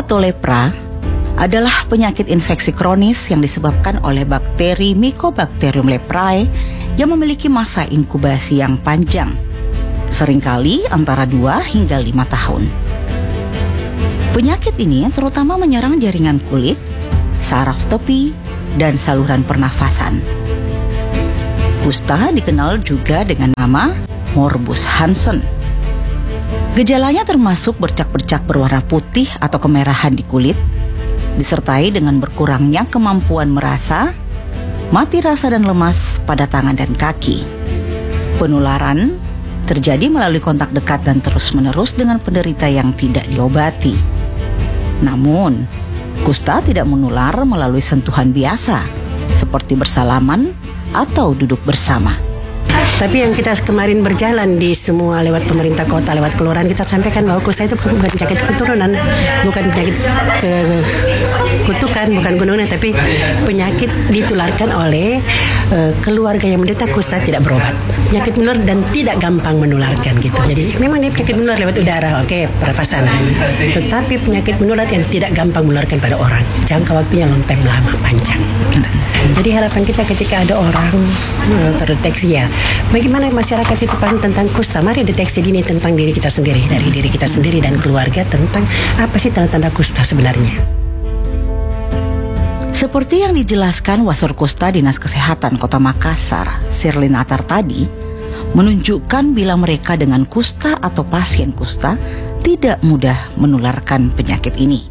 atau lepra adalah penyakit infeksi kronis yang disebabkan oleh bakteri Mycobacterium leprae yang memiliki masa inkubasi yang panjang, seringkali antara 2 hingga 5 tahun. Penyakit ini terutama menyerang jaringan kulit, saraf tepi, dan saluran pernafasan. Kusta dikenal juga dengan nama morbus Hansen. Gejalanya termasuk bercak-bercak berwarna putih atau kemerahan di kulit, disertai dengan berkurangnya kemampuan merasa, mati rasa dan lemas pada tangan dan kaki. Penularan terjadi melalui kontak dekat dan terus-menerus dengan penderita yang tidak diobati. Namun, kusta tidak menular melalui sentuhan biasa, seperti bersalaman atau duduk bersama. Tapi yang kita kemarin berjalan di semua lewat pemerintah kota, lewat kelurahan, kita sampaikan bahwa kusta itu bukan penyakit keturunan, bukan penyakit kutukan, bukan gunungan, tapi penyakit ditularkan oleh keluarga yang menderita kusta tidak berobat. Penyakit menular dan tidak gampang menularkan gitu. Jadi memang ini penyakit menular lewat udara, pernapasan. Tetapi penyakit menular yang tidak gampang menularkan pada orang. Jangka waktunya long time, lama, panjang. Gitu. Jadi harapan kita ketika ada orang terdeteksi ya, bagaimana masyarakat itu paham tentang kusta? Mari deteksi dini tentang diri kita sendiri, dari diri kita sendiri dan keluarga, tentang apa sih tanda-tanda kusta sebenarnya. Seperti yang dijelaskan Wasor Kusta Dinas Kesehatan Kota Makassar, Sirlin Atar tadi, menunjukkan bila mereka dengan kusta atau pasien kusta tidak mudah menularkan penyakit ini.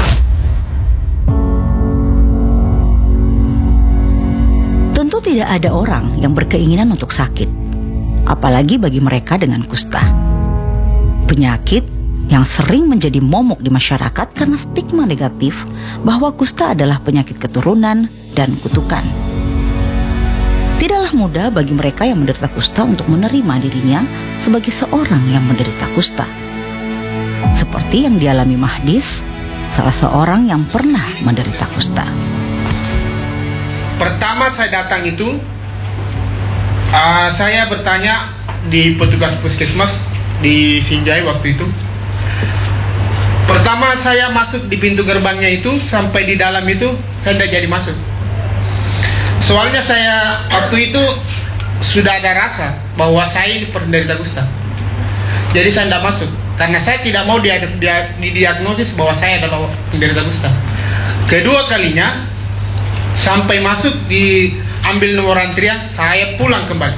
Tentu tidak ada orang yang berkeinginan untuk sakit, apalagi bagi mereka dengan kusta. Penyakit yang sering menjadi momok di masyarakat karena stigma negatif bahwa kusta adalah penyakit keturunan dan kutukan. Tidaklah mudah bagi mereka yang menderita kusta untuk menerima dirinya sebagai seorang yang menderita kusta. Seperti yang dialami Mahdis, salah seorang yang pernah menderita kusta. Pertama saya datang itu, saya bertanya di petugas puskesmas di Sinjai waktu itu. Pertama saya masuk di pintu gerbangnya itu, sampai di dalam itu saya tidak jadi masuk. Soalnya saya waktu itu sudah ada rasa bahwa saya ini penderita kusta. Jadi saya tidak masuk, karena saya tidak mau didiagnosis bahwa saya adalah penderita kusta. Kedua kalinya, sampai masuk diambil nomor antrian, saya pulang kembali.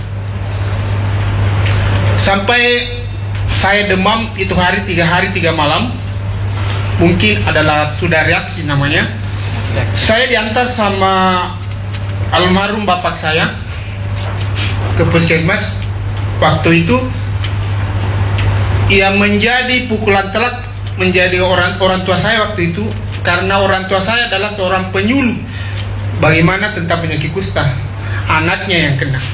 Sampai saya demam itu 3 hari 3 malam. Mungkin adalah sudah reaksi namanya. Saya diantar sama almarhum bapak saya ke puskesmas. Waktu itu yang menjadi pukulan telak menjadi orang tua saya waktu itu, karena orang tua saya adalah seorang penyuluh bagaimana tentang penyakit kusta, anaknya yang kena.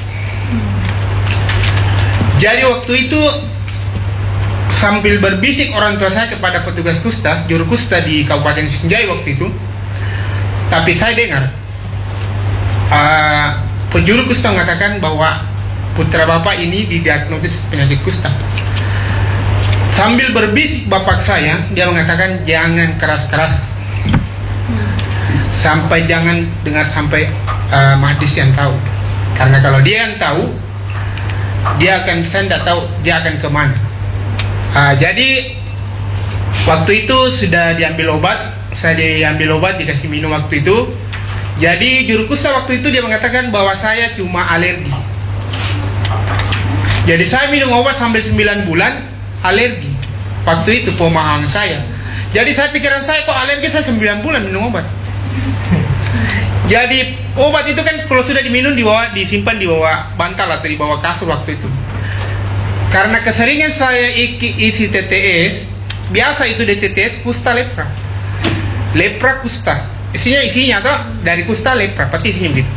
Jadi waktu itu sambil berbisik orang tua saya kepada petugas kusta, juru kusta di Kabupaten Sinjai waktu itu, tapi saya dengar penjuru kusta mengatakan bahwa putra bapak ini didiagnosis penyakit kusta. Sambil berbisik bapak saya, dia mengatakan jangan keras-keras, sampai jangan dengar sampai Mahdis yang tahu, karena kalau dia yang tahu, dia akan, saya tidak tahu dia akan kemana. Jadi waktu itu sudah diambil obat, saya diambil obat, dikasih minum waktu itu. Jadi juru kusta waktu itu dia mengatakan bahwa saya cuma alergi. Jadi saya minum obat sampai 9 bulan alergi. Waktu itu pemahaman saya. Jadi saya pikiran saya, kok alergi saya 9 bulan minum obat. Jadi obat itu kan kalau sudah diminum disimpan di bawah bantal atau di bawah kasur waktu itu. Karena keseringan saya isi TTS, biasa itu di TTS kusta lepra. Lepra kusta. Isinya atau dari kusta lepra, pasti isinya begitu.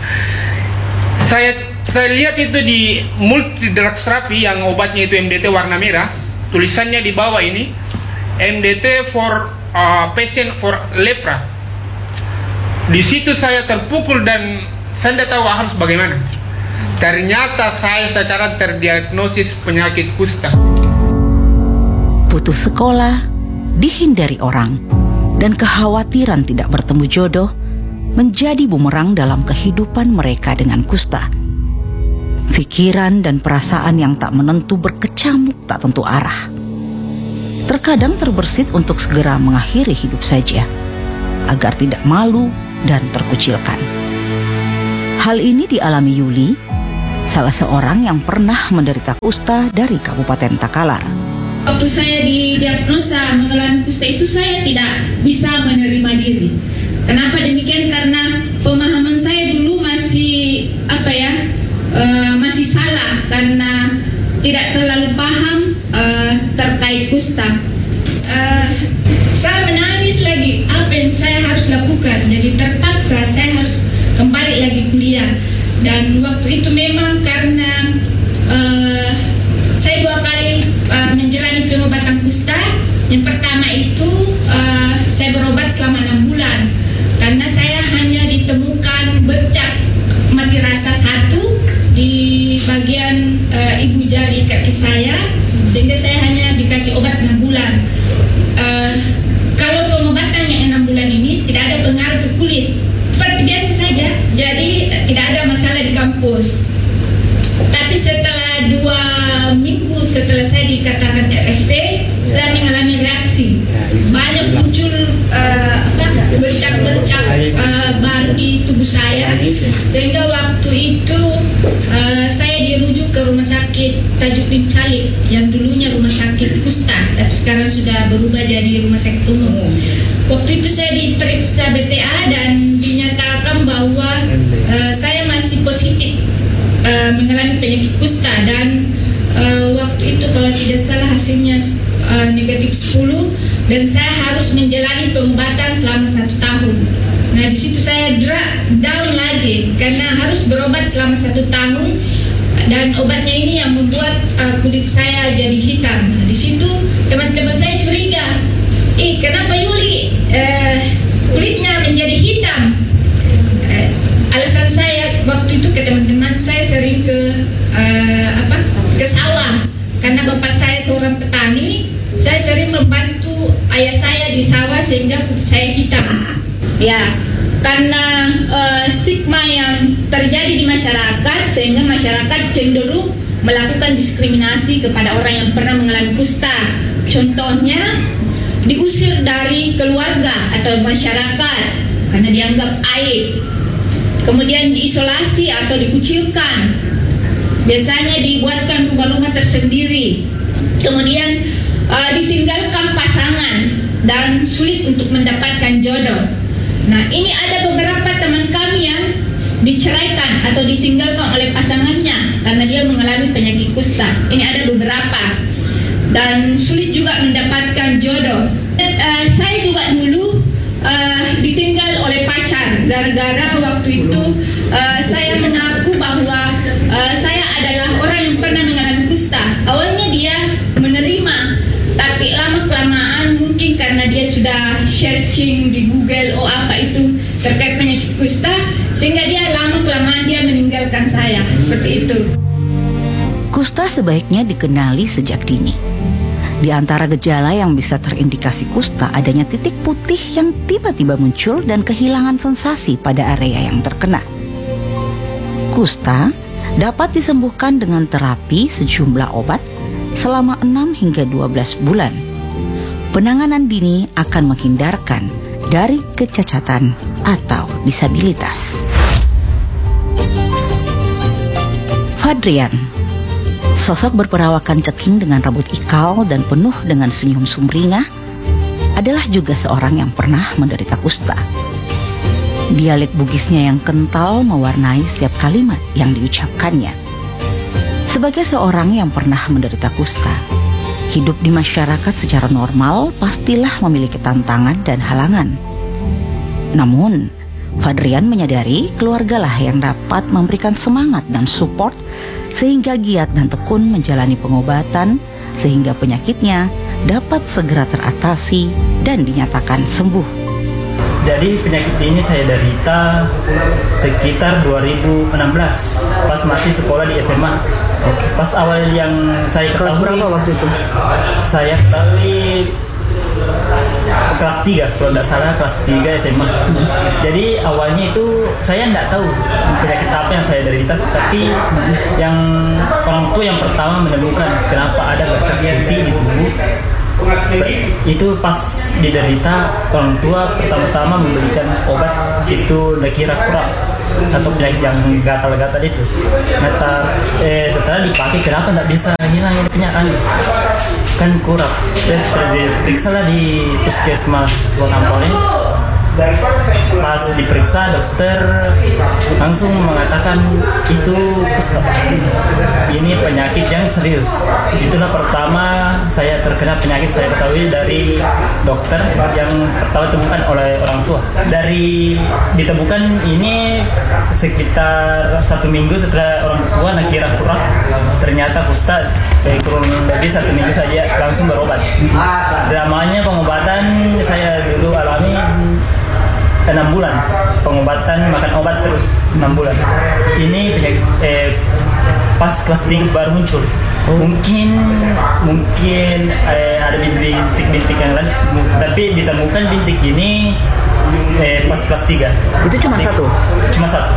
Saya lihat itu di multi drug therapy yang obatnya itu MDT warna merah, tulisannya di bawah ini MDT for patient for lepra. Di situ saya terpukul dan saya tidak tahu harus bagaimana. Ternyata saya sekarang terdiagnosis penyakit kusta. Putus sekolah, dihindari orang, dan kekhawatiran tidak bertemu jodoh menjadi bumerang dalam kehidupan mereka dengan kusta. Pikiran dan perasaan yang tak menentu berkecamuk tak tentu arah. Terkadang terbersit untuk segera mengakhiri hidup saja, agar tidak malu dan terkucilkan. Hal ini dialami Yuli, salah seorang yang pernah menderita kusta dari Kabupaten Takalar. Waktu saya didiagnosa mengalami kusta itu saya tidak bisa menerima diri. Kenapa demikian? Karena pemahaman saya dulu masih masih salah karena tidak terlalu paham terkait kusta. Saya menangis lagi, apa yang saya harus lakukan? Jadi terpaksa saya harus kembali lagi kuliah. Dan waktu itu memang karena saya 2 kali menjalani pengobatan kusta. Yang pertama itu saya berobat selama 6 bulan karena saya hanya ditemukan bercak mati rasa 1 di bagian ibu jari kaki saya, sehingga saya hanya dikasih obat 6 bulan. Kalau pengobatan yang 6 bulan ini tidak ada pengaruh ke kulit, seperti biasa saja, jadi tidak ada masalah di kampus. Tapi setelah 2 minggu setelah saya dikatakan RFT, saya mengalami reaksi. Banyak muncul bercak-bercak baru di tubuh saya, sehingga waktu itu saya dirujuk ke rumah sakit Tajuk Bin Salib yang dulunya rumah sakit kusta, tapi sekarang sudah berubah jadi rumah sakit umum. Waktu itu saya diperiksa BTA dan dinyatakan bahwa saya masih positif mengalami penyakit kusta, dan waktu itu kalau tidak salah hasilnya negatif 10 dan saya harus menjalani pengobatan selama 1 tahun. Nah di situ saya down lagi karena harus berobat selama 1 tahun dan obatnya ini yang membuat kulit saya jadi hitam. Nah, di situ teman-teman saya curiga, kenapa Yuli kulitnya menjadi hitam? Alasan saya waktu itu ke teman-teman, saya sering ke sawah karena bapak saya seorang petani. Saya sering membantu ayah saya di sawah sehingga kulit saya hitam. Ya, karena stigma yang terjadi di masyarakat sehingga masyarakat cenderung melakukan diskriminasi kepada orang yang pernah mengalami kusta. Contohnya diusir dari keluarga atau masyarakat karena dianggap aib. Kemudian diisolasi atau dikucilkan. Biasanya dibuatkan rumah-rumah tersendiri. Kemudian ditinggalkan pasangan dan sulit untuk mendapatkan jodoh. Nah, ini ada beberapa teman kami yang diceraikan atau ditinggalkan oleh pasangannya karena dia mengalami penyakit kusta. Ini ada beberapa. Dan sulit juga mendapatkan jodoh. Saya juga dulu ditinggal oleh pacar gara-gara waktu itu saya mengaku bahwa saya adalah orang yang pernah mengalami kusta. Awalnya dia menerima, tapi lama-kelamaan mungkin karena dia sudah searching di Google apa itu terkait penyakit kusta, sehingga dia lama-kelamaan dia meninggalkan saya. Seperti itu. Kusta sebaiknya dikenali sejak dini. Di antara gejala yang bisa terindikasi kusta adanya titik putih yang tiba-tiba muncul dan kehilangan sensasi pada area yang terkena. Kusta dapat disembuhkan dengan terapi sejumlah obat selama 6 hingga 12 bulan. Penanganan dini akan menghindarkan dari kecacatan atau disabilitas. Fadrian, sosok berperawakan ceking dengan rambut ikal dan penuh dengan senyum sumringah, adalah juga seorang yang pernah menderita kusta. Dialek Bugisnya yang kental mewarnai setiap kalimat yang diucapkannya. Sebagai seorang yang pernah menderita kusta, hidup di masyarakat secara normal pastilah memiliki tantangan dan halangan. Namun, Fadrian menyadari keluargalah yang dapat memberikan semangat dan support sehingga giat dan tekun menjalani pengobatan sehingga penyakitnya dapat segera teratasi dan dinyatakan sembuh. Jadi penyakit ini saya derita sekitar 2016 pas masih sekolah di SMA. Pas awal yang saya ketahui, kelas berapa waktu itu? Saya ketahui kelas 3 kalau tidak salah, kelas 3 SMA. Jadi awalnya itu saya tidak tahu penyakit apa yang saya derita, tapi yang orang tua yang pertama menemukan kenapa ada bercak putih di tubuh itu pas diderita. Orang tua pertama-tama memberikan obat itu lekira-kura atau penyakit yang gatal-gatal itu. Setelah dipakai kenapa tidak bisa hilang penyakit kan kurang. Dan diperiksa lah di puskesmas Wonampole. Pas diperiksa dokter langsung mengatakan itu ini penyakit yang serius. Itulah pertama saya terkena penyakit saya ketahui dari dokter yang pertama ditemukan oleh orang tua. Dari ditemukan ini sekitar 1 minggu setelah orang tua nakira kurang, ternyata kusta kurang lebih 1 minggu saja langsung berobat. Lamanya pengobatan saya dulu alami 6 bulan pengobatan, makan obat terus 6 bulan. Ini penyakit pas kelas 3 baru muncul. Mungkin ada bintik-bintik yang lain, tapi ditemukan bintik ini pas kelas 3. Itu cuma satu? Cuma satu.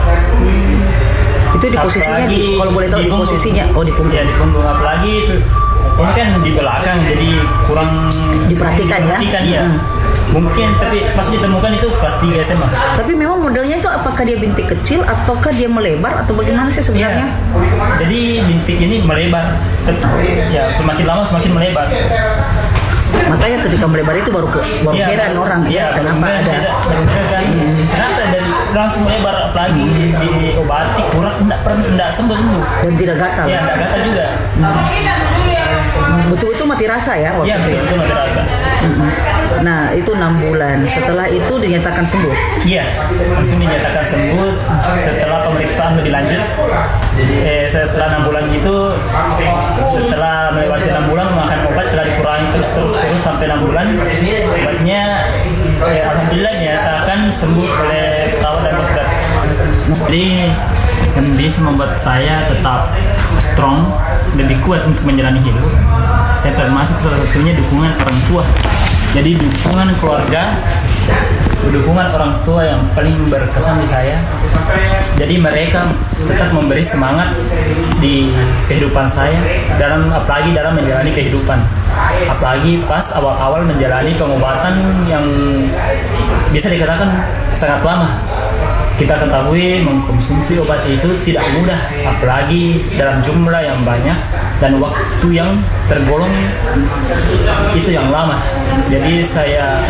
Itu di posisinya, kalau boleh tahu di posisinya? Oh, di punggung. Ya, di punggung. Apalagi ini kan di belakang, jadi kurang diperhatikan ya. Mungkin, tapi pas ditemukan itu kelas 3 SMA. Tapi memang modelnya itu apakah dia bintik kecil ataukah dia melebar atau bagaimana sih sebenarnya? Ya. Jadi bintik ini melebar. Ya, semakin lama semakin melebar. Makanya ketika melebar itu baru heran orang kenapa ada. Kenapa dari langsung melebar, apalagi diobati kurang tidak sembuh. Dan tidak gatal. Ya, tidak gatal juga. Betul-betul mati rasa ya waktu itu. Iya, betul-betul mati rasa. Nah, itu 6 bulan. Setelah itu dinyatakan sembuh. Iya, langsung dinyatakan sembuh setelah pemeriksaan lebih lanjut. Setelah 6 bulan itu, setelah melewati 6 bulan makan obat telah dikurangi terus sampai 6 bulan. Obatnya alhamdulillah dinyatakan sembuh oleh perawat dan dokter. Jadi yang bisa membuat saya tetap strong, lebih kuat untuk menjalani hidup. Dan termasuk salah satunya dukungan orang tua. Jadi dukungan keluarga, dukungan orang tua yang paling berkesan di saya. Jadi mereka tetap memberi semangat di kehidupan saya, apalagi dalam menjalani kehidupan. Apalagi pas awal-awal menjalani pengobatan yang bisa dikatakan sangat lama. Kita ketahui mengkonsumsi obat itu tidak mudah, apalagi dalam jumlah yang banyak dan waktu yang tergolong itu yang lama. Jadi saya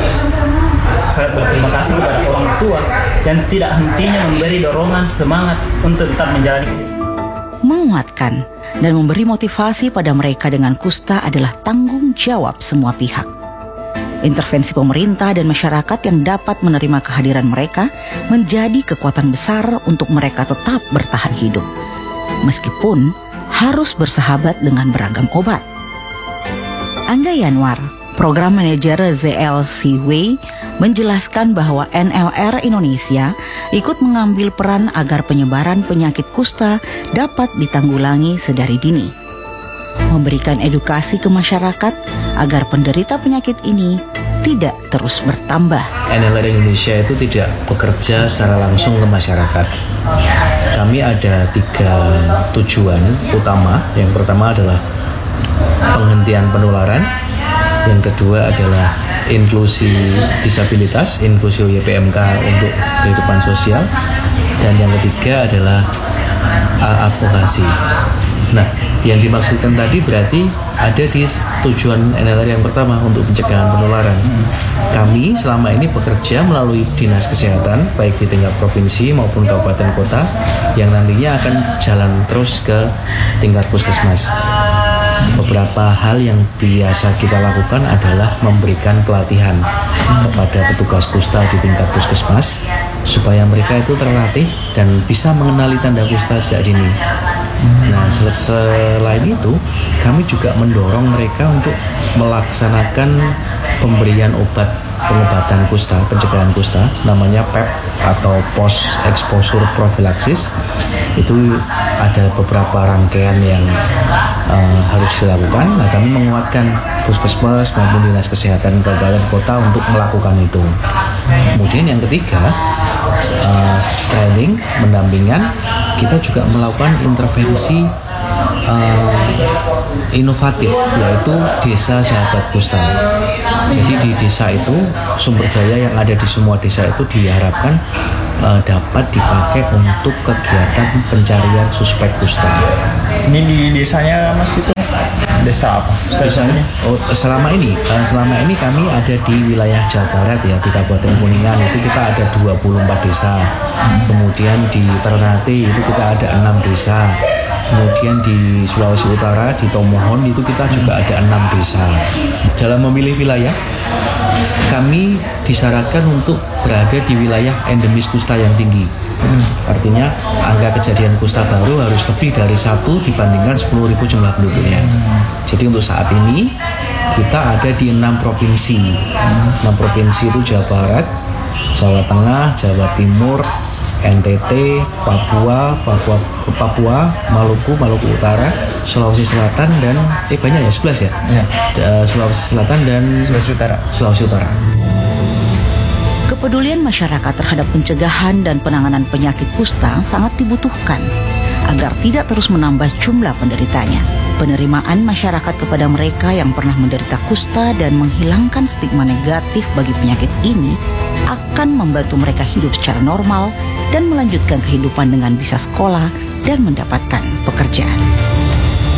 sangat berterima kasih kepada orang tua yang tidak hentinya memberi dorongan semangat untuk tetap menjalani hidup. Menguatkan dan memberi motivasi pada mereka dengan kusta adalah tanggung jawab semua pihak. Intervensi pemerintah dan masyarakat yang dapat menerima kehadiran mereka menjadi kekuatan besar untuk mereka tetap bertahan hidup, meskipun harus bersahabat dengan beragam obat. Angga Yanwar, Program Manajer ZLCW, menjelaskan bahwa NLR Indonesia ikut mengambil peran agar penyebaran penyakit kusta dapat ditanggulangi sedari dini. Memberikan edukasi ke masyarakat agar penderita penyakit ini tidak terus bertambah. NLR Indonesia itu tidak bekerja secara langsung ke masyarakat. Kami ada 3 tujuan utama. Yang pertama adalah penghentian penularan. Yang kedua adalah inklusi disabilitas, inklusi YPMK untuk kehidupan sosial. Dan yang ketiga adalah advokasi. Nah, yang dimaksudkan tadi berarti ada di tujuan NLR yang pertama untuk pencegahan penularan. Kami selama ini bekerja melalui Dinas Kesehatan baik di tingkat provinsi maupun kabupaten kota yang nantinya akan jalan terus ke tingkat puskesmas. Beberapa hal yang biasa kita lakukan adalah memberikan pelatihan kepada petugas kusta di tingkat puskesmas supaya mereka itu terlatih dan bisa mengenali tanda kusta sejak dini. Nah, selain itu, kami juga mendorong mereka untuk melaksanakan pemberian pengobatan kusta, pencegahan kusta, namanya PEP atau Post Exposure Prophylaxis. Itu ada beberapa rangkaian yang harus dilakukan. Nah, kami menguatkan puskesmas maupun dinas kesehatan kabupaten kota untuk melakukan itu. Kemudian yang ketiga, training pendampingan, kita juga melakukan intervensi inovatif, yaitu desa sahabat kusta. Jadi di desa itu sumber daya yang ada di semua desa itu diharapkan dapat dipakai untuk kegiatan pencarian suspek kusta. Ini di desanya Mas itu desa apa? Desanya? Selama ini kami ada di wilayah Jawa Barat ya, di Kabupaten Kuningan itu kita ada 24 desa. Kemudian di Ternate itu kita ada 6 desa. Kemudian di Sulawesi Utara, di Tomohon itu kita juga ada 6 desa. Dalam memilih wilayah, kami disyaratkan untuk berada di wilayah endemis kusta yang tinggi. Artinya angka kejadian kusta baru harus lebih dari 1 dibandingkan 10.000 jumlah penduduknya. Jadi untuk saat ini kita ada di 6 provinsi. 6 provinsi itu Jawa Barat, Jawa Tengah, Jawa Timur, NTT, Papua, Maluku Utara, Sulawesi Selatan dan banyak ya, 11 ya? Ya. Sulawesi Selatan dan Sulawesi Utara. Kepedulian masyarakat terhadap pencegahan dan penanganan penyakit kusta sangat dibutuhkan agar tidak terus menambah jumlah penderitanya. Penerimaan masyarakat kepada mereka yang pernah menderita kusta dan menghilangkan stigma negatif bagi penyakit ini akan membantu mereka hidup secara normal dan melanjutkan kehidupan dengan bisa sekolah dan mendapatkan pekerjaan.